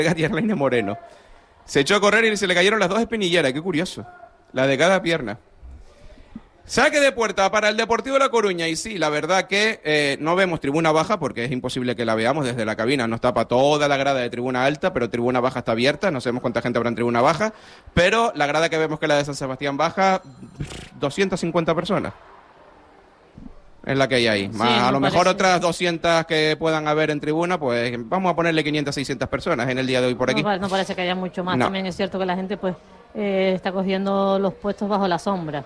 Yerlaine Moreno. Se echó a correr y se le cayeron las dos espinilleras, qué curioso. La de cada pierna. Saque de puerta para el Deportivo de La Coruña. Y sí, la verdad que no vemos tribuna baja porque es imposible que la veamos desde la cabina. Nos tapa toda la grada de tribuna alta, pero tribuna baja está abierta. No sabemos cuánta gente habrá en tribuna baja. Pero la grada que vemos que es la de San Sebastián baja, 250 personas. Es la que hay ahí. Más, sí, a lo mejor otras 200 que puedan haber en tribuna, pues vamos a ponerle 500, 600 personas en el día de hoy por aquí. No parece que haya mucho más. No. También es cierto que la gente pues está cogiendo los puestos bajo la sombra.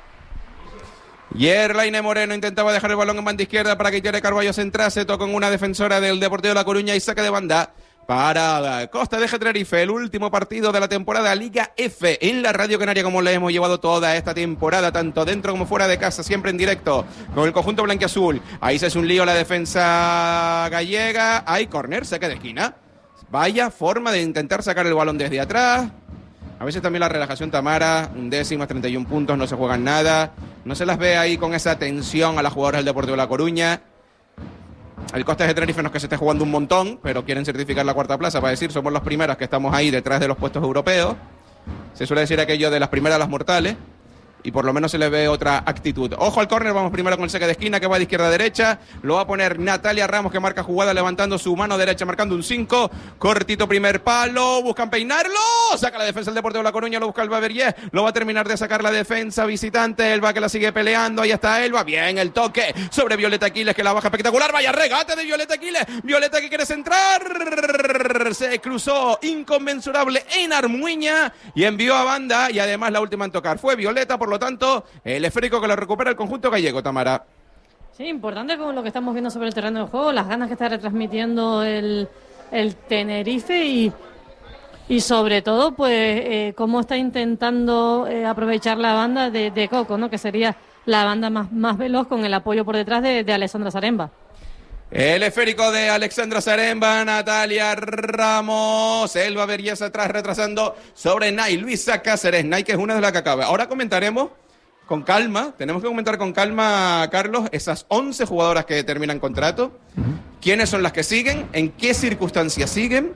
Yerlaine Moreno intentaba dejar el balón en banda izquierda para que Tere Carballo se entrase. Tocó en una defensora del Deportivo de La Coruña y saque de banda para Costa de Tenerife, el último partido de la temporada Liga F en la Radio Canaria, como le hemos llevado toda esta temporada, tanto dentro como fuera de casa, siempre en directo con el conjunto blanquiazul. Ahí se hace un lío la defensa gallega. Hay córner, saque de esquina. Vaya forma de intentar sacar el balón desde atrás. A veces también la relajación, Tamara, 1/10, 31 puntos, no se juegan nada. No se las ve ahí con esa tensión a las jugadoras del Deportivo de La Coruña. El Costa de Tenerife no es que se esté jugando un montón, pero quieren certificar la cuarta plaza para decir somos los primeros que estamos ahí detrás de los puestos europeos. Se suele decir aquello de las primeras las mortales. Y por lo menos se le ve otra actitud. Ojo al córner, vamos primero con el saque de esquina que va de izquierda a derecha. Lo va a poner Natalia Ramos, que marca jugada levantando su mano derecha, marcando un 5. Cortito primer palo, buscan peinarlo. Saca la defensa del Deportivo de La Coruña, lo busca Elba Vergés. Lo va a terminar de sacar la defensa visitante. Elba que la sigue peleando, ahí está Elba. Bien, el toque sobre Violeta Aquiles, que la baja espectacular. Vaya regate de Violeta Aquiles. Violeta que quiere centrar. Se cruzó inconmensurable en Armuña y envió a banda. Y además la última en tocar fue Violeta, por lo tanto, el esférico que lo recupera el conjunto gallego, Tamara. Sí, importante con lo que estamos viendo sobre el terreno de juego, las ganas que está retransmitiendo el Tenerife y sobre todo, pues, cómo está intentando aprovechar la banda de Coco, ¿no? Que sería la banda más veloz con el apoyo por detrás de Alessandra Zaremba. El esférico de Alexandra Zaremba, Natalia Ramos, Elba Vergés atrás retrasando sobre Nay, Luisa Cáceres, Nay que es una de las que acaba. Ahora comentaremos con calma, tenemos que comentar con calma, Carlos, esas 11 jugadoras que terminan contrato, quiénes son las que siguen, en qué circunstancias siguen,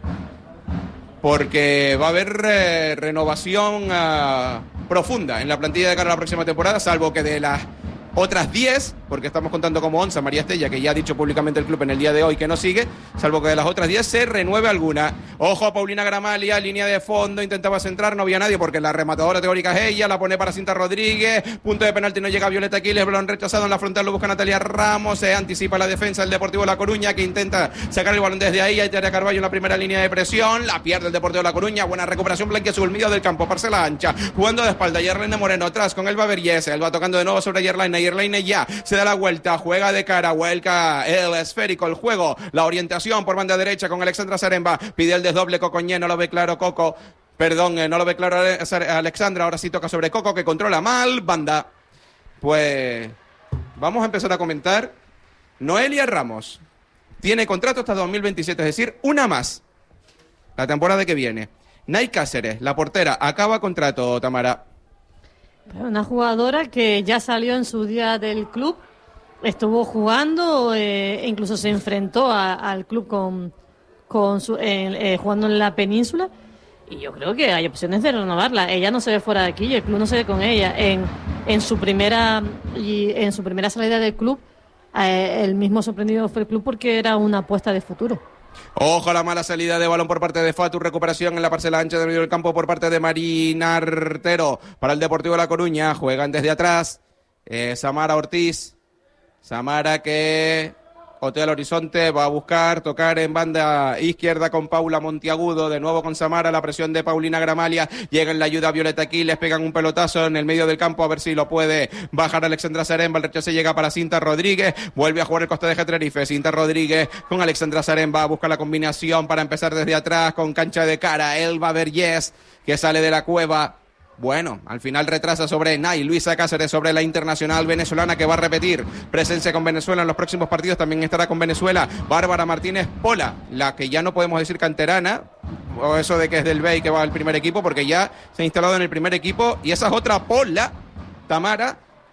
porque va a haber renovación profunda en la plantilla de cara a la próxima temporada, salvo que de las otras 10, porque estamos contando como 11 María Estella, que ya ha dicho públicamente el club en el día de hoy que no sigue, salvo que de las otras 10 se renueve alguna. Ojo a Paulina Gramalia, línea de fondo, intentaba centrar, no había nadie porque la rematadora teórica es ella, la pone para Cinta Rodríguez, punto de penalti, no llega Violeta Aquiles, balón rechazado en la frontal, lo busca Natalia Ramos, se anticipa la defensa del Deportivo de La Coruña, que intenta sacar el balón desde ahí, hay Tere Carballo en la primera línea de presión, la pierde el Deportivo de La Coruña, buena recuperación blanquiazul, medio del campo, parcela ancha, jugando de espalda, Yerlaine Moreno atrás con Elba Vergés, él va tocando de nuevo sobre Yerlaine ya se da la vuelta, juega de cara, vuelca el esférico, el juego, la orientación por banda derecha con Alexandra Zaremba, pide el desdoble Cocoñé, no lo ve claro Coco, perdón, no lo ve claro Alexandra, ahora sí toca sobre Coco que controla mal, banda. Pues vamos a empezar a comentar. Noelia Ramos tiene contrato hasta 2027, es decir, una más la temporada que viene. Nay Cáceres, la portera, acaba contrato, Tamara. Una jugadora que ya salió en su día del club, estuvo jugando, incluso se enfrentó al club jugando en la península, y yo creo que hay opciones de renovarla. Ella no se ve fuera de aquí y el club no se ve con ella. En su primera salida del club, el mismo sorprendido fue el club porque era una apuesta de futuro. Ojo a la mala salida de balón por parte de Fatu, recuperación en la parcela ancha del medio del campo por parte de Marina Artero para el Deportivo de La Coruña, juegan desde atrás, Samara Ortiz, Samara que otea el horizonte, va a buscar tocar en banda izquierda con Paula Montiagudo, de nuevo con Samara, la presión de Paulina Gramalia, llega en la ayuda a Violeta Aquiles, pegan un pelotazo en el medio del campo, a ver si lo puede bajar Alexandra Zaremba, el rechazo llega para Cinta Rodríguez, vuelve a jugar el Costa de Tenerife, Cinta Rodríguez con Alexandra Zaremba, busca la combinación para empezar desde atrás con cancha de cara, Elba Vergés, que sale de la cueva. Bueno, al final retrasa sobre Nay, Luisa Cáceres sobre la internacional venezolana que va a repetir presencia con Venezuela en los próximos partidos, también estará con Venezuela Bárbara Martínez Pola, la que ya no podemos decir canterana, o eso de que es del BEI que va al primer equipo, porque ya se ha instalado en el primer equipo, y esa es otra Pola, Tamara,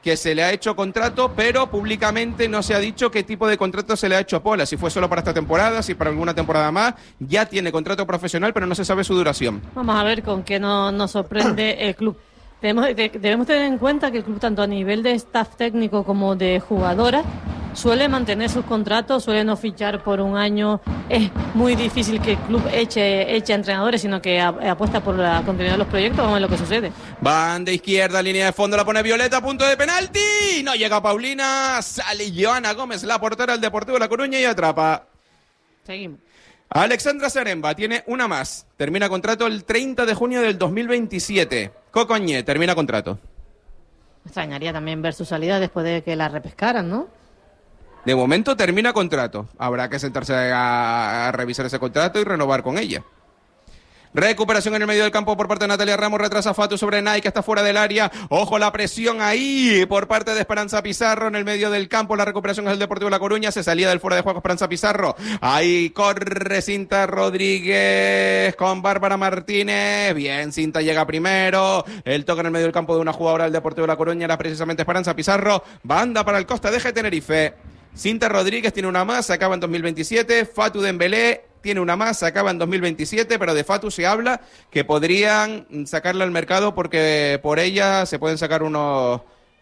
que se le ha hecho contrato, pero públicamente no se ha dicho qué tipo de contrato se le ha hecho a Pola, si fue solo para esta temporada, si para alguna temporada más. Ya tiene contrato profesional, pero no se sabe su duración. Vamos a ver con qué nos sorprende el club. Debemos tener en cuenta que el club, tanto a nivel de staff técnico como de jugadoras, suele mantener sus contratos, suele no fichar por un año. Es muy difícil que el club eche entrenadores, sino que apuesta por la continuidad de los proyectos. Vamos a ver lo que sucede. Van de izquierda, línea de fondo, la pone Violeta, punto de penalti. No llega Paulina, sale Joana Gómez, la portera del Deportivo de La Coruña, y atrapa. Seguimos. Alexandra Seremba tiene una más. Termina contrato el 30 de junio del 2027. Cocoñé termina contrato. Me extrañaría también ver su salida después de que la repescaran, ¿no? De momento termina contrato. Habrá que sentarse a revisar ese contrato y renovar con ella. Recuperación en el medio del campo por parte de Natalia Ramos, retrasa Fatu sobre Nike, que está fuera del área. Ojo la presión ahí por parte de Esperanza Pizarro en el medio del campo. La recuperación es del Deportivo de La Coruña, se salía del fuera de juego Esperanza Pizarro. Ahí corre Cinta Rodríguez con Bárbara Martínez. Bien, Cinta llega primero. El toque en el medio del campo de una jugadora del Deportivo de La Coruña era precisamente Esperanza Pizarro. Banda para el Costa de Tenerife. Cinta Rodríguez tiene una más, se acaba en 2027. Fatu Dembélé tiene una más, se acaba en 2027, pero de Fatu se habla que podrían sacarla al mercado porque por ella se pueden sacar unos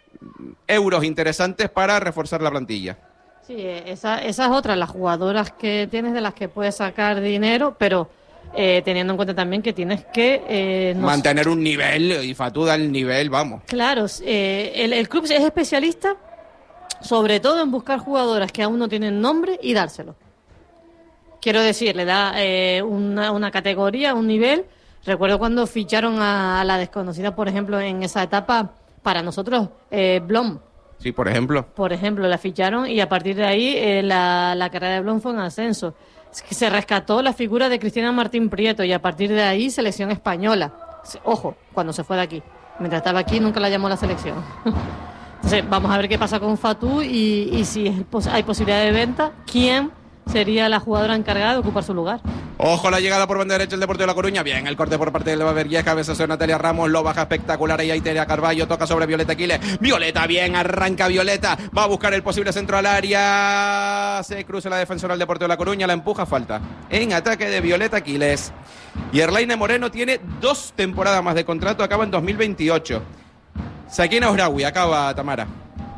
euros interesantes para reforzar la plantilla. Sí, esa es otra, las jugadoras que tienes de las que puedes sacar dinero, pero teniendo en cuenta también que tienes que... mantener un nivel, y Fatu da el nivel, vamos. Claro, el club es especialista sobre todo en buscar jugadoras que aún no tienen nombre y dárselo. Quiero decir, le da una categoría, un nivel. Recuerdo cuando ficharon a la desconocida, por ejemplo, en esa etapa, para nosotros, Blom. Sí, por ejemplo. Por ejemplo, la ficharon y a partir de ahí la carrera de Blom fue en ascenso. Es que se rescató la figura de Cristina Martín Prieto y a partir de ahí selección española. Ojo, cuando se fue de aquí. Mientras estaba aquí nunca la llamó la selección. Entonces, vamos a ver qué pasa con Fatu y si hay posibilidad de venta, ¿quién sería la jugadora encargada de ocupar su lugar? Ojo la llegada por banda derecha del Deportivo de La Coruña. Bien, el corte por parte de Eva Vergés, cabezazo de Natalia Ramos, lo baja espectacular ahí Terea Carballo, toca sobre Violeta Aquiles. Violeta, bien, arranca Violeta, va a buscar el posible centro al área, se cruza la defensora del Deportivo de La Coruña, la empuja, falta en ataque de Violeta Aquiles. Y Erlaine Moreno tiene 2 temporadas más de contrato, acaba en 2028. Sakina Osraoui, acaba Tamara.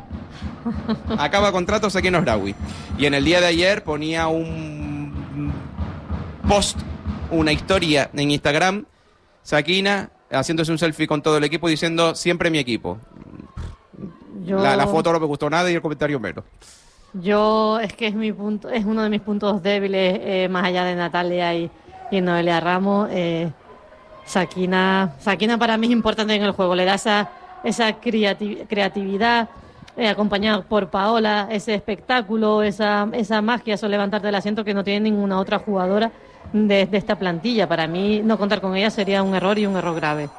Acaba contrato Sakina Osraoui. Y en el día de ayer ponía un post, una historia en Instagram, Sakina haciéndose un selfie con todo el equipo diciendo siempre mi equipo. La foto no me gustó nada y el comentario menos. Es que es mi punto, es uno de mis puntos débiles, más allá de Natalia y Noelia Ramos. Sakina para mí es importante en el juego, le da esa creatividad, acompañada por Paola, ese espectáculo, esa magia, eso levantarte del asiento que no tiene ninguna otra jugadora de esta plantilla. Para mí no contar con ella sería un error y un error grave.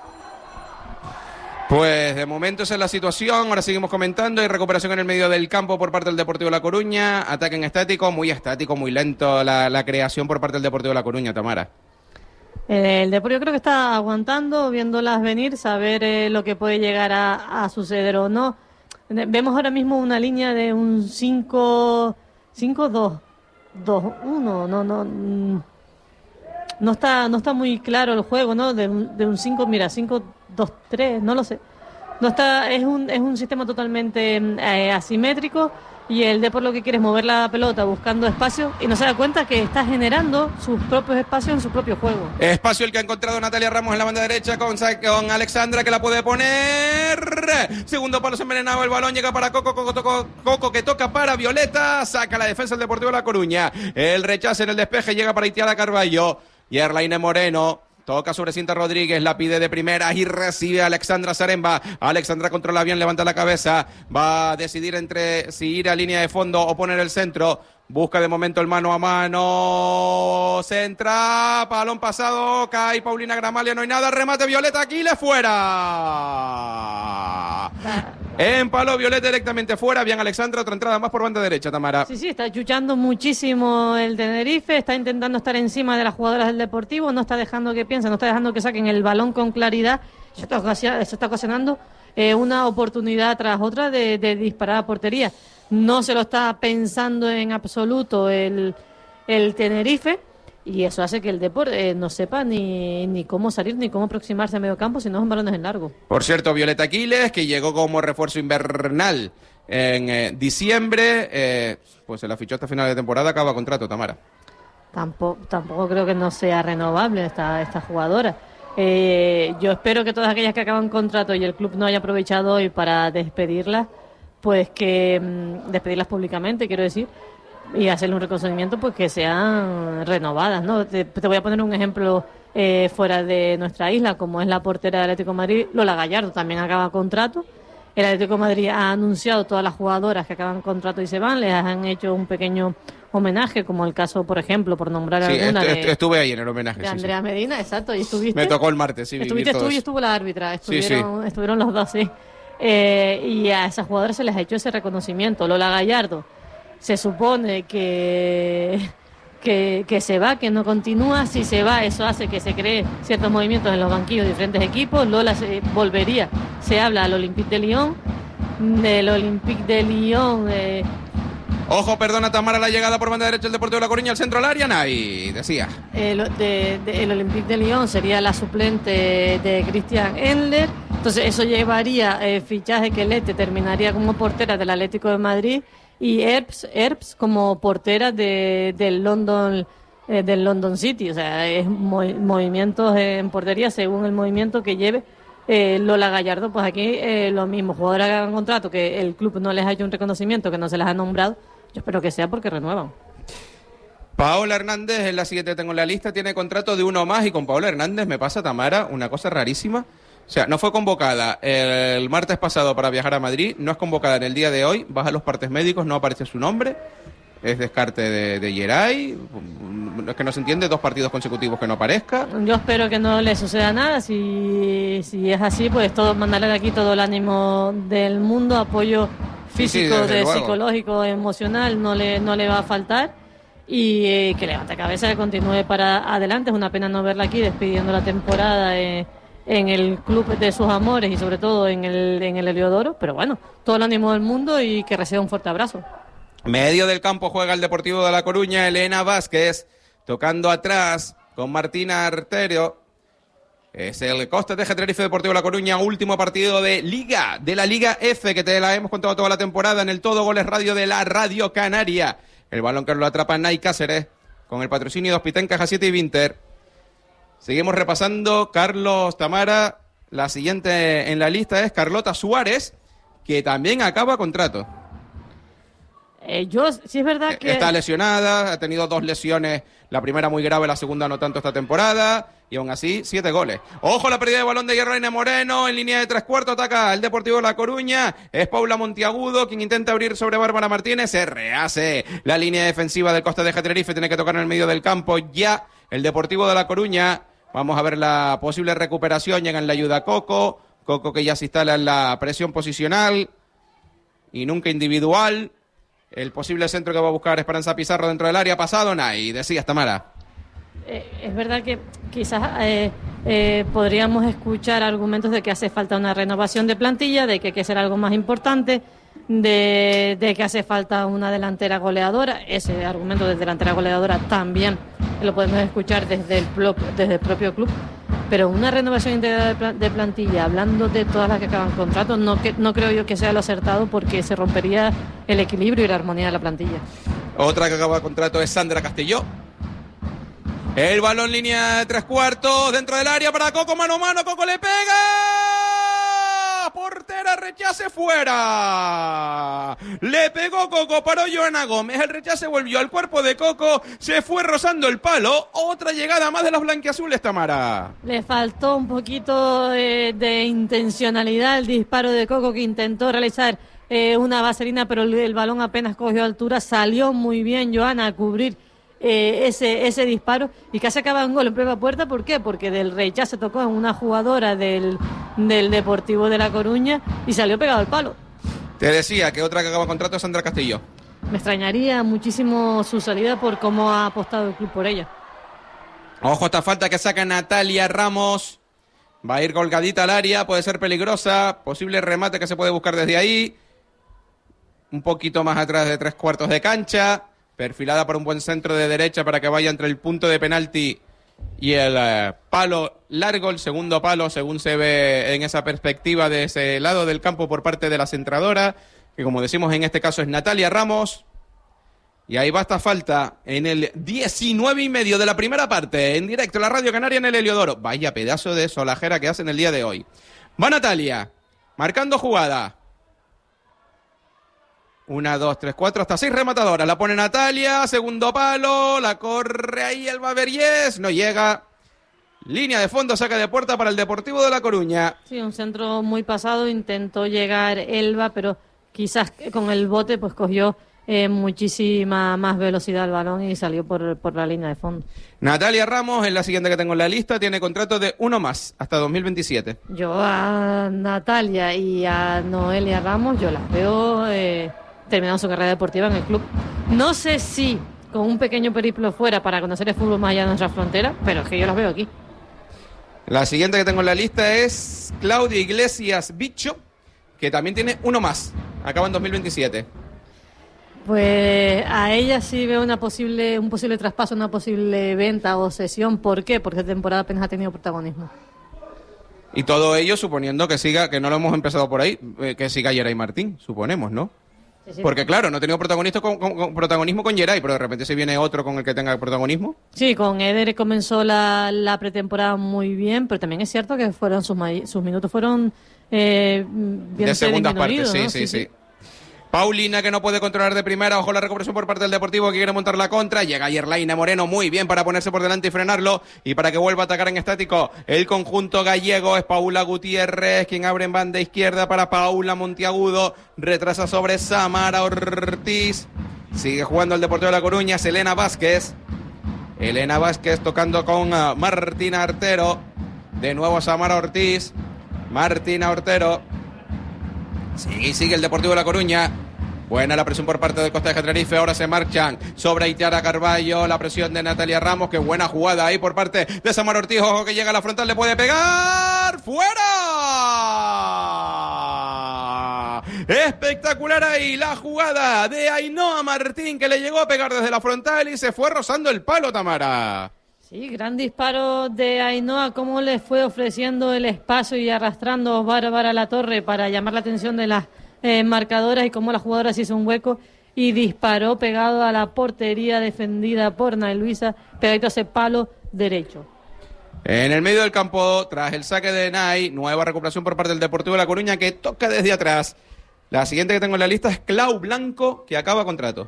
Pues de momento esa es la situación, ahora seguimos comentando. Hay recuperación en el medio del campo por parte del Deportivo de La Coruña, ataque en estático, muy lento la creación por parte del Deportivo de La Coruña, Tamara. El Deportivo creo que está aguantando, viéndolas venir, saber lo que puede llegar a suceder o no. Vemos ahora mismo una línea de un 5-2-1, no está muy claro el juego, ¿no? De un 5-2-3, no lo sé. No está, es un sistema totalmente asimétrico. Y el Depor lo que quiere es mover la pelota buscando espacio y no se da cuenta que está generando sus propios espacios en su propio juego. Espacio el que ha encontrado Natalia Ramos en la banda derecha con Alexandra, que la puede poner. Segundo palo, se envenenado el balón, llega para Coco que toca para Violeta, saca la defensa del Deportivo de La Coruña. El rechace en el despeje, llega para Itiara Carballo. Y Erlaine Moreno toca sobre Cinta Rodríguez, la pide de primera y recibe a Alexandra Seremba. Alexandra controla bien, levanta la cabeza. Va a decidir entre si ir a línea de fondo o poner el centro. Busca de momento el mano a mano. Centra, balón pasado, cae Paulina Gramalia, no hay nada. Remate Violeta Aquiles, fuera. Empaló Violeta directamente fuera. Bien Alexandra, otra entrada más por banda derecha, Tamara. Sí, está chuchando muchísimo el Tenerife, está intentando estar encima de las jugadoras del Deportivo, no está dejando que piensen, no está dejando que saquen el balón con claridad. Eso está ocasionando una oportunidad tras otra de disparar a portería. No se lo está pensando en absoluto el Tenerife, y eso hace que el Depor no sepa ni cómo salir ni cómo aproximarse a medio campo si no son balones en largo. Por cierto, Violeta Aquiles, que llegó como refuerzo invernal en diciembre, pues se la fichó hasta final de temporada, acaba contrato, Tamara. Tampoco creo que no sea renovable esta jugadora. Yo espero que todas aquellas que acaban contrato y el club no haya aprovechado hoy para despedirlas, pues que despedirlas públicamente, quiero decir, y hacerle un reconocimiento, pues que sean renovadas, ¿no? Te voy a poner un ejemplo fuera de nuestra isla, como es la portera del Atlético de Madrid, Lola Gallardo, también acaba contrato. El Atlético de Madrid ha anunciado todas las jugadoras que acaban contrato y se van, les han hecho un pequeño homenaje, como el caso, por ejemplo, por nombrar alguna estuve ahí en el homenaje. De Andrea Medina, exacto, y estuviste. Me tocó el martes, sí. Estuviste tú y estuvo la árbitra, estuvieron los dos, sí. Y a esas jugadoras se les ha hecho ese reconocimiento. Lola Gallardo, se supone que se va, que no continúa. Si se va, eso hace que se cree ciertos movimientos en los banquillos de diferentes equipos. Lola volvería, se habla al Olympique de Lyon, del Olympique de Lyon. Ojo, perdona, Tamara, la llegada por banda derecha del Deportivo de La Coruña al centro del área, Nay, decía. El Olympique de Lyon sería la suplente de Christian Endler. Entonces eso llevaría fichaje que Lete terminaría como portera del Atlético de Madrid y Erbs como portera del London City. O sea, es movimientos en portería según el movimiento que lleve Lola Gallardo. Pues aquí lo mismo, jugadoras que hagan contrato, que el club no les ha hecho un reconocimiento, que no se las ha nombrado. Yo espero que sea porque renuevan. Paola Hernández es la siguiente, tengo en la lista, tiene contrato de uno más, y con Paola Hernández me pasa, Tamara, una cosa rarísima. O sea, no fue convocada el martes pasado para viajar a Madrid, no es convocada en el día de hoy, baja los partes médicos, no aparece su nombre, es descarte de Geray, es que no se entiende, 2 partidos consecutivos que no aparezca. Yo espero que no le suceda nada, si es así, pues mandarle de aquí todo el ánimo del mundo, apoyo físico, psicológico, emocional, no le va a faltar, y que levante cabeza, que continúe para adelante. Es una pena no verla aquí despidiendo la temporada en el club de sus amores y sobre todo en el Heliodoro, pero bueno, todo el ánimo del mundo y que reciba un fuerte abrazo. Medio del campo juega el Deportivo de La Coruña, Elena Vázquez tocando atrás con Martina Arterio. Es el Costa de Tenerife Deportivo de La Coruña, último partido de la Liga F, que te la hemos contado toda la temporada en el Todo Goles Radio de la Radio Canaria. El balón que lo atrapa Nay Cáceres con el patrocinio de Hospitán Caja 7 y Vinter. Seguimos repasando, Carlos, Tamara. La siguiente en la lista es Carlota Suárez, que también acaba contrato. Sí es verdad que... Está lesionada, ha tenido 2 lesiones, la primera muy grave, la segunda no tanto esta temporada, y aún así 7 goles. Ojo, la pérdida de balón de Guerreina Moreno, en línea de 3/4, ataca el Deportivo de La Coruña, es Paula Montiagudo quien intenta abrir sobre Bárbara Martínez, se rehace la línea defensiva del Costa de Tenerife, tiene que tocar en el medio del campo ya el Deportivo de La Coruña. Vamos a ver la posible recuperación, llega en la ayuda Coco que ya se instala en la presión posicional y nunca individual. El posible centro que va a buscar Esperanza Pizarro dentro del área, pasado, Nay, decías, Tamara. Es verdad que quizás podríamos escuchar argumentos de que hace falta una renovación de plantilla, de que hay que hacer algo más importante, de que hace falta una delantera goleadora. Ese argumento de delantera goleadora también lo podemos escuchar desde el propio club. Pero una renovación integral de plantilla, hablando de todas las que acaban contrato, no creo yo que sea lo acertado, porque se rompería el equilibrio y la armonía de la plantilla. Otra que acaba contrato es Sandra Castelló. El balón línea de 3/4, dentro del área para Coco, mano a mano, Coco le pega, portera, rechace, fuera, le pegó Coco, paró Joana Gómez, el rechace volvió al cuerpo de Coco, se fue rozando el palo. Otra llegada más de los blanquiazules, Tamara. Le faltó un poquito de intencionalidad el disparo de Coco, que intentó realizar una vaselina, pero el balón apenas cogió altura, salió muy bien Joana a cubrir ese disparo, y casi acaba un gol en propia puerta. ¿Por qué? Porque del rechace tocó en una jugadora del Deportivo de La Coruña y salió pegado al palo. Te decía que otra que acaba contrato es Sandra Castillo. Me extrañaría muchísimo su salida por cómo ha apostado el club por ella. Ojo, esta falta que saca Natalia Ramos Va a ir colgadita al área, puede ser peligrosa. Posible remate que se puede buscar desde ahí. Un poquito más atrás de 3/4 de cancha. Perfilada por un buen centro de derecha para que vaya entre el punto de penalti y el palo largo, el segundo palo, según se ve en esa perspectiva de ese lado del campo por parte de la centradora, que como decimos en este caso es Natalia Ramos. Y ahí va esta falta en el 19:30 de la primera parte, en directo en la Radio Canaria en el Heliodoro. Vaya pedazo de solajera que hacen el día de hoy. Va Natalia, marcando jugada. 1, 2, 3, 4, hasta 6 rematadoras. La pone Natalia, segundo palo, la corre ahí el Bavergés, no llega. Línea de fondo, saca de puerta para el Deportivo de La Coruña. Sí, un centro muy pasado, intentó llegar Elba, pero quizás con el bote pues cogió muchísima más velocidad al balón y salió por la línea de fondo. Natalia Ramos, es la siguiente que tengo en la lista, tiene contrato de 1 más, hasta 2027. Yo a Natalia y a Noelia Ramos, yo las veo terminando su carrera deportiva en el club. No sé si con un pequeño periplo fuera para conocer el fútbol más allá de nuestra frontera, pero es que yo las veo aquí. La siguiente que tengo en la lista es Claudia Iglesias Bicho, que también tiene 1 más, acaba en 2027. Pues a ella sí veo un posible traspaso, una posible venta o cesión. ¿Por qué? Porque esta temporada apenas ha tenido protagonismo. Y todo ello suponiendo que siga, que no lo hemos empezado por ahí, que siga Geray Martín, suponemos, ¿no? Sí. Porque claro, no ha tenido protagonismo con Geray, pero de repente se viene otro con el que tenga protagonismo. Sí, con Eder comenzó la pretemporada muy bien, pero también es cierto que fueron sus minutos fueron bien de segundas partes, ¿no? Sí. Paulina, que no puede controlar de primera. Ojo la recuperación por parte del Deportivo, que quiere montar la contra. Llega Yerlaine Moreno muy bien para ponerse por delante y frenarlo. Y para que vuelva a atacar en estático el conjunto gallego. Es Paula Gutiérrez quien abre en banda izquierda para Paula Monteagudo. Retrasa sobre Samara Ortiz. Sigue jugando el Deportivo de La Coruña. Es Elena Vázquez. Elena Vázquez tocando con Martina Artero. De nuevo Samara Ortiz. Martina Ortero. Sigue el Deportivo de La Coruña. Buena la presión por parte del Costa de Tenerife. Ahora se marchan sobre Itiara Carballo. La presión de Natalia Ramos. Qué buena jugada ahí por parte de Samara Ortiz. Ojo que llega a la frontal. Le puede pegar. ¡Fuera! Espectacular ahí la jugada de Ainhoa Martín, que le llegó a pegar desde la frontal y se fue rozando el palo, Tamara. Sí, gran disparo de Ainhoa, cómo le fue ofreciendo el espacio y arrastrando Bárbara Latorre para llamar la atención de las marcadoras y cómo la jugadora se hizo un hueco y disparó pegado a la portería defendida por Nay Luisa, pegadito a ese palo derecho. En el medio del campo, tras el saque de Nay, nueva recuperación por parte del Deportivo de La Coruña que toca desde atrás. La siguiente que tengo en la lista es Clau Blanco, que acaba contrato.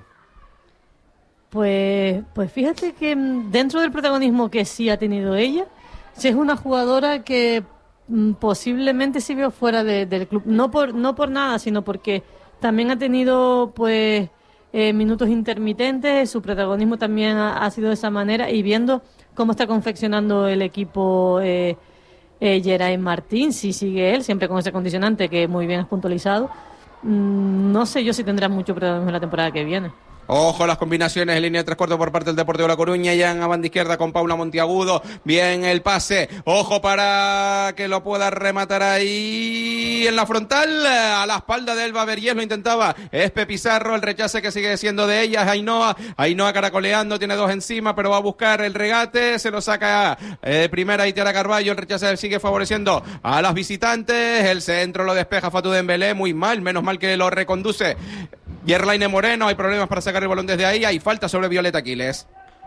Pues fíjate que dentro del protagonismo que sí ha tenido ella, sí es una jugadora que posiblemente sí veo fuera del club. No por nada, sino porque también ha tenido pues minutos intermitentes, su protagonismo también ha sido de esa manera, y viendo cómo está confeccionando el equipo Geray Martín, si sigue él, siempre con ese condicionante que muy bien es puntualizado, no sé yo si tendrá mucho protagonismo en la temporada que viene. Ojo las combinaciones en línea de 3/4 por parte del Deportivo de La Coruña, ya en la banda izquierda con Paula Monteagudo, bien el pase, ojo para que lo pueda rematar ahí en la frontal, a la espalda de Elba Vergés, lo intentaba, es Pizarro, el rechace que sigue siendo de ella, es Ainhoa caracoleando, tiene 2 encima, pero va a buscar el regate, se lo saca primera Itiara Carballo, el rechace sigue favoreciendo a las visitantes, el centro lo despeja Fatou Dembélé, muy mal, menos mal que lo reconduce Yerlaine Moreno, hay problemas para sacar el balón desde ahí, hay falta sobre Violeta Aquiles.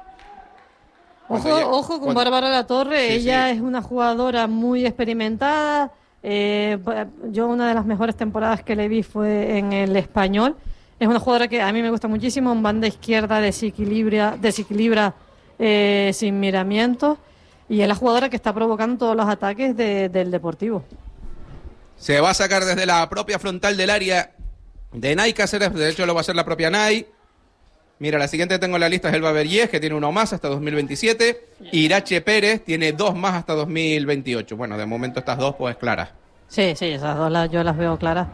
Ojo con Bárbara Latorre, ella es una jugadora muy experimentada, yo una de las mejores temporadas que le vi fue en el Español, es una jugadora que a mí me gusta muchísimo, en banda izquierda desequilibra sin miramientos, y es la jugadora que está provocando todos los ataques del Deportivo. Se va a sacar desde la propia frontal del área de Nay Cáceres, de hecho lo va a hacer la propia Nay. Mira, la siguiente que tengo en la lista es Elba Vergés, que tiene 1 más hasta 2027. Irache Pérez tiene 2 más hasta 2028. Bueno, de momento estas 2 pues claras. Sí, esas 2 yo las veo claras.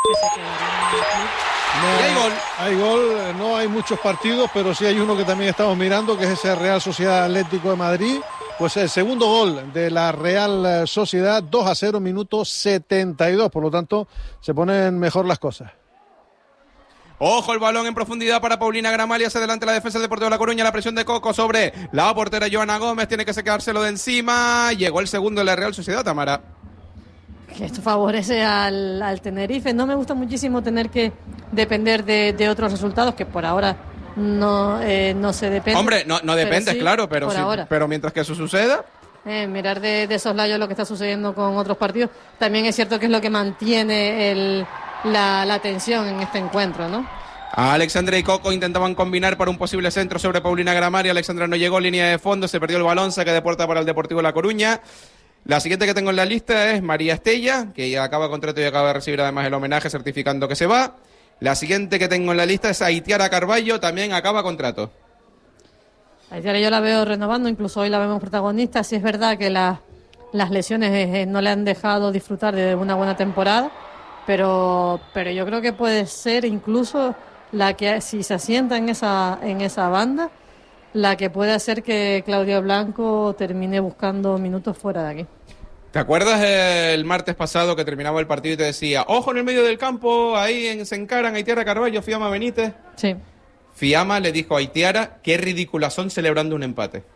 Hay gol, no hay muchos partidos, pero sí hay uno que también estamos mirando, que es ese Real Sociedad Atlético de Madrid, Pues el segundo gol de la Real Sociedad, 2-0, minuto 72. Por lo tanto, se ponen mejor las cosas. Ojo el balón en profundidad para Paulina Gramalia, hacia adelante la defensa del Deportivo de La Coruña, la presión de Coco sobre la portera Joana Gómez, tiene que sacárselo de encima, llegó el segundo de la Real Sociedad, Tamara. Que esto favorece al Tenerife. No me gusta muchísimo tener que depender de otros resultados, que por ahora no se depende. Hombre, no depende, sí, claro, pero mientras que eso suceda... mirar de soslayo lo que está sucediendo con otros partidos. También es cierto que es lo que mantiene la tensión en este encuentro, ¿no? Alexandra y Coco intentaban combinar para un posible centro sobre Paulina Gramaria. Alexandra no llegó, línea de fondo, se perdió el balón, saque de puerta para el Deportivo de La Coruña. La siguiente que tengo en la lista es María Estella, que ya acaba contrato y acaba de recibir además el homenaje certificando que se va. La siguiente que tengo en la lista es Aitiara Carballo, también acaba contrato. Aitiara yo la veo renovando, incluso hoy la vemos protagonista. Sí es verdad que las lesiones no le han dejado disfrutar de una buena temporada, pero yo creo que puede ser incluso la que, si se asienta en esa banda, la que puede hacer que Claudia Blanco termine buscando minutos fuera de aquí. ¿Te acuerdas el martes pasado que terminaba el partido y te decía, ojo en el medio del campo, ahí se encaran Aitiara Carballo, Fiamma Benítez? Sí. Fiamma le dijo a Aitiara, qué ridículas son celebrando un empate.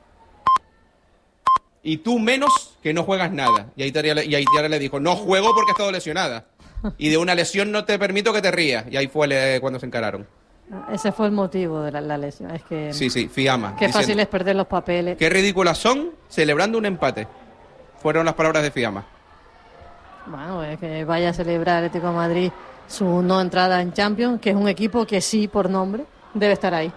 Y tú menos que no juegas nada. Y Aitiara le dijo, no juego porque he estado lesionada. Y de una lesión no te permito que te rías. Y ahí fue cuando se encararon. Ese fue el motivo de la lesión. Es que sí, Fiamma. Qué fácil es perder los papeles. Qué ridículas son celebrando un empate. Fueron las palabras de Fiamma. Bueno, es que vaya a celebrar Atlético de Madrid su no entrada en Champions, que es un equipo que sí, por nombre, debe estar ahí.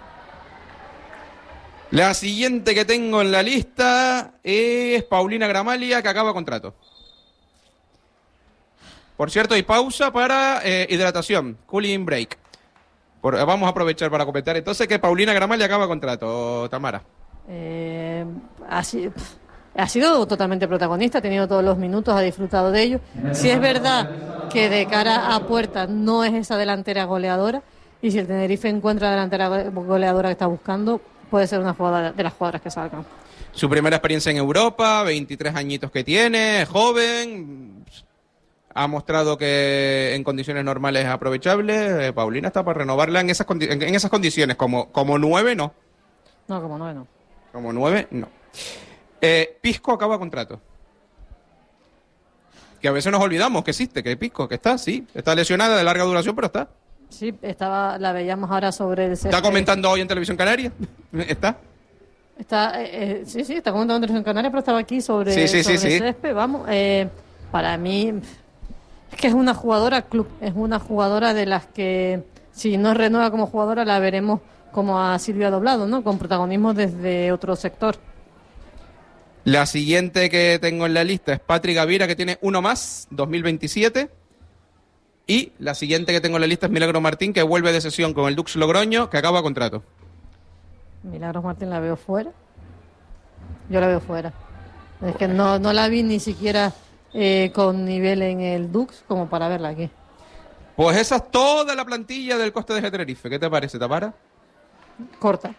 La siguiente que tengo en la lista es Paulina Gramalia, que acaba contrato. Por cierto, hay pausa para hidratación, cooling break. Vamos a aprovechar para comentar entonces que Paulina Gramalia acaba contrato, Tamara. Ha sido totalmente protagonista, ha tenido todos los minutos, ha disfrutado de ellos. Sí es verdad que de cara a puerta no es esa delantera goleadora, y si el Tenerife encuentra la delantera goleadora que está buscando, puede ser una jugada de las jugadoras que salgan. Su primera experiencia en Europa, 23 añitos que tiene, joven, ha mostrado que en condiciones normales es aprovechable. Paulina está para renovarla en esas condiciones, como 9 no. No, como 9 no. Como 9 no. Pisco acaba contrato. Que a veces nos olvidamos que existe, que Pisco, que está lesionada de larga duración, pero está. Sí, la veíamos ahora sobre el césped. ¿Está comentando hoy en Televisión Canaria? ¿Está? Sí, está comentando en Televisión Canaria, pero estaba aquí sobre el césped. Vamos, para mí es que es una jugadora club, es una jugadora de las que, si no renueva como jugadora, la veremos como a Silvia Doblado, ¿no? Con protagonismo desde otro sector. La siguiente que tengo en la lista es Patri Gavira, que tiene uno más, 2027. Y la siguiente que tengo en la lista es Milagro Martín, que vuelve de sesión con el Dux Logroño, que acaba contrato. Milagros Martín la veo fuera. Yo la veo fuera. Es que no la vi ni siquiera con nivel en el Dux como para verla aquí. Pues esa es toda la plantilla del Costa de Tenerife. ¿Qué te parece, Tamara? Corta.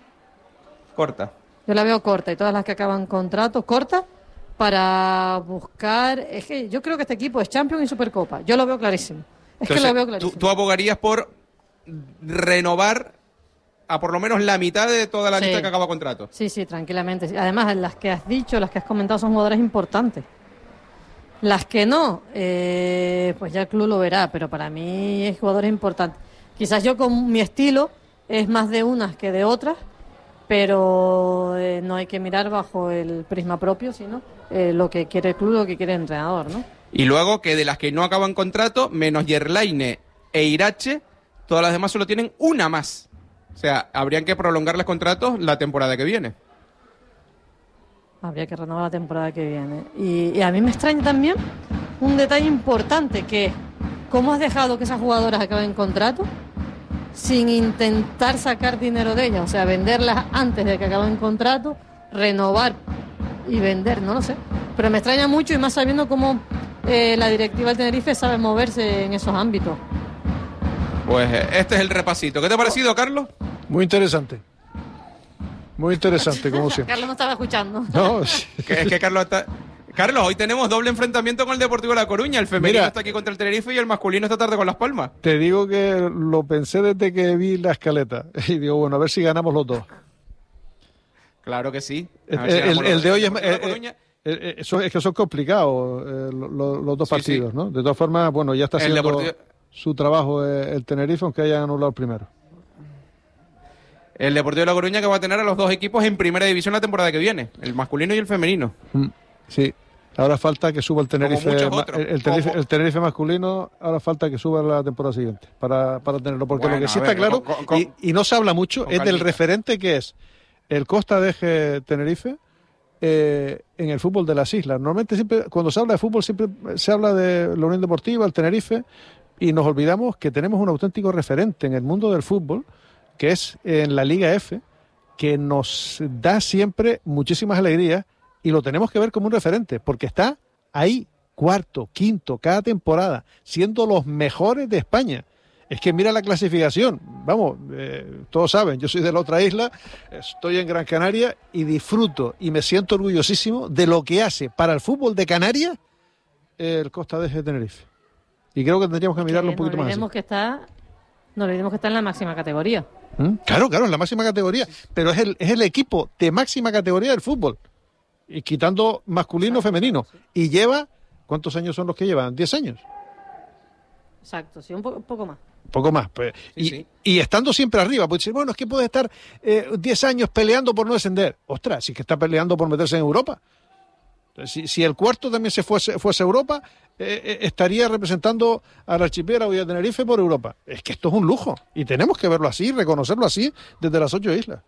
Yo la veo corta, y todas las que acaban contrato, corta, para buscar... Es que yo creo que este equipo es Champions y Supercopa. Yo lo veo clarísimo. Entonces, lo veo clarísimo. ¿Tú abogarías por renovar a por lo menos la mitad de toda la lista que acaba contrato? Sí, tranquilamente. Además, las que has dicho, las que has comentado, son jugadoras importantes. Las que no, pues ya el club lo verá, pero para mí es jugadores importantes. Quizás yo con mi estilo es más de unas que de otras, pero no hay que mirar bajo el prisma propio, sino lo que quiere el club, lo que quiere el entrenador, ¿no? Y luego que de las que no acaban contrato, menos Yerlaine e Irache, todas las demás solo tienen una más. O sea, habrían que prolongarles contratos la temporada que viene. Habría que renovar la temporada que viene. Y a mí me extraña también un detalle importante, que ¿cómo has dejado que esas jugadoras acaben contrato sin intentar sacar dinero de ellas? O sea, venderlas antes de que acaben contrato, renovar y vender, no lo sé. Pero me extraña mucho, y más sabiendo cómo la directiva del Tenerife sabe moverse en esos ámbitos. Pues este es el repasito. ¿Qué te ha parecido, Carlos? Muy interesante. Muy interesante, como siempre. Carlos no estaba escuchando. No, Es que Carlos está... Carlos, hoy tenemos doble enfrentamiento con el Deportivo de La Coruña. El femenino Mira, está aquí contra el Tenerife y el masculino esta tarde con Las Palmas. te digo que lo pensé desde que vi la escaleta. Y digo, bueno, a ver si ganamos los dos. Claro que sí. A ver si ganamos El los de dos. hoy El Deportivo de La Coruña, es que son complicados los dos Sí, partidos, sí. ¿no? De todas formas, bueno, ya está El haciendo Deportivo- su trabajo el Tenerife, aunque hayan anulado el primero. el Deportivo de La Coruña que va a tener a los dos equipos en primera división la temporada que viene. El masculino y el femenino. Sí. Ahora falta que suba el Tenerife, muchos otros. el Tenerife masculino, ahora falta que suba la temporada siguiente para tenerlo, porque Bueno, lo que sí a está ver, claro, con- y no se habla mucho, con es del calmita. referente que es el Costa de Eje Tenerife en el fútbol de las islas. Normalmente siempre, cuando se habla de fútbol, siempre se habla de la Unión Deportiva, el Tenerife, y nos olvidamos que tenemos un auténtico referente en el mundo del fútbol, que es en la Liga F, que nos da siempre muchísimas alegrías, y lo tenemos que ver como un referente, porque está ahí, cuarto, quinto, cada temporada, siendo los mejores de España. Es que mira la clasificación, vamos, todos saben, yo soy de la otra isla, estoy en Gran Canaria y disfruto y me siento orgullosísimo de lo que hace para el fútbol de Canarias el Costa de Eje Tenerife. Y creo que tendríamos que mirarlo un poquito más así. No olvidemos que está en la máxima categoría. Claro, claro, es la máxima categoría, pero es el equipo de máxima categoría del fútbol, y quitando masculino, femenino, y lleva, ¿cuántos años son los que llevan? 10 años. Exacto, sí, un poco más. Poco más. Pues, Sí. y estando siempre arriba, pues decir, bueno, es que puede estar 10 años peleando por no descender. Ostras, sí que está peleando por meterse en Europa. Si el cuarto también fuese a Europa, estaría representando al archipiélago y a Tenerife por Europa. Es que esto es un lujo, y tenemos que verlo así, reconocerlo así, desde las 8 islas.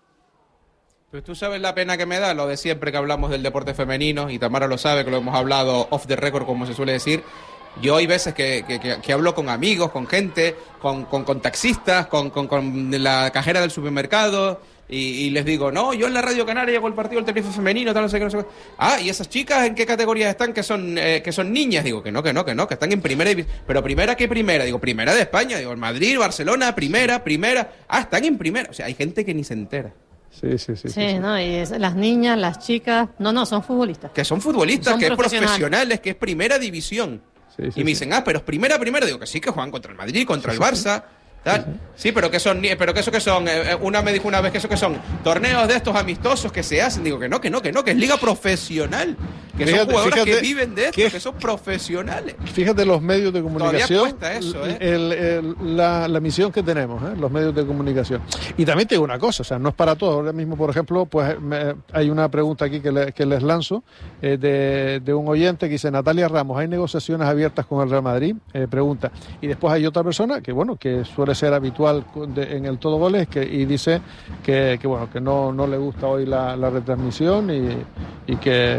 Pues tú sabes la pena que me da lo de siempre que hablamos del deporte femenino, y Tamara lo sabe, que lo hemos hablado off the record, como se suele decir. Yo hay veces que hablo con amigos, con gente, con taxistas, con la cajera del supermercado, y les digo, no, yo en la Radio Canaria hago el partido del Tenerife femenino, tal, no sé qué, no sé qué. Ah, ¿y esas chicas en qué categorías están que son niñas? Digo, que no, que están en primera división. ¿Pero primera qué primera? Digo, primera de España. Digo, en Madrid, Barcelona, primera. Ah, están en primera. O sea, hay gente que ni se entera. Sí, ¿no? Y las niñas, las chicas, no, son futbolistas. Que son futbolistas, Son que es profesionales. profesionales, que es primera división. Y me dicen, pero es primera. Digo que sí, que juegan contra el Madrid, contra el Barça, tal. Sí, pero que son, una me dijo una vez que eso que son torneos de estos amistosos que se hacen. Digo que no, que es liga profesional. Que son jugadoras que viven de esto, que son profesionales. Fíjate los medios de comunicación. Todavía cuesta eso, la misión que tenemos, los medios de comunicación. Y también te digo una cosa, o sea, no es para todos. Ahora mismo, por ejemplo, pues hay una pregunta aquí que les lanzo de un oyente que dice: Natalia Ramos, ¿hay negociaciones abiertas con el Real Madrid? Pregunta. Y después hay otra persona que, bueno, que suele ser habitual en el Todo Goles, y dice que no le gusta hoy la retransmisión y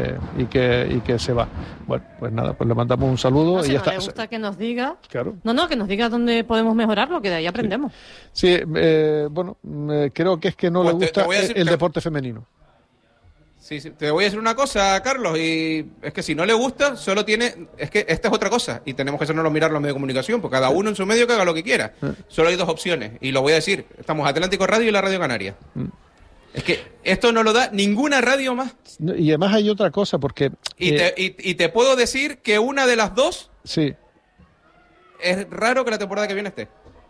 que se va. Bueno, pues nada, pues le mandamos un saludo. No, si y ya no está. le gusta que nos diga. Claro. No, que nos diga dónde podemos mejorarlo, que de ahí aprendemos. Sí, creo que es que no Pues le gusta te voy a decir el que- deporte femenino. Sí, te voy a decir una cosa, Carlos, y es que si no le gusta, es que esta es otra cosa, y tenemos que hacernos mirar los medios de comunicación, porque cada uno en su medio que haga lo que quiera. Solo hay dos opciones, y lo voy a decir, estamos Atlántico Radio y la Radio Canaria. Es que esto no lo da ninguna radio más. Y además hay otra cosa, porque... Y te puedo decir que una de las dos Sí. es raro que la temporada que viene esté.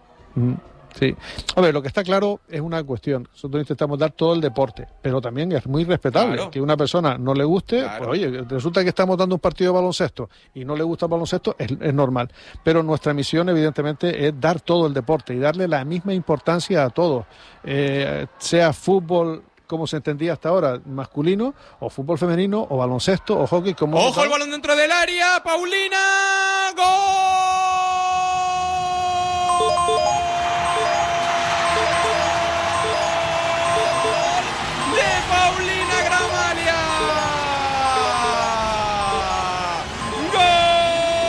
Sí. A ver, lo que está claro es una cuestión. Nosotros intentamos dar todo el deporte, pero también es muy respetable Claro. que una persona no le guste. Claro. Pues oye, resulta que estamos dando un partido de baloncesto y no le gusta el baloncesto, es normal. Pero nuestra misión, evidentemente, es dar todo el deporte y darle la misma importancia a todos. Sea fútbol, como se entendía hasta ahora, masculino, o fútbol femenino, o baloncesto, o hockey. Como ¡Ojo el balón dentro del área! ¡Paulina! ¡Gol!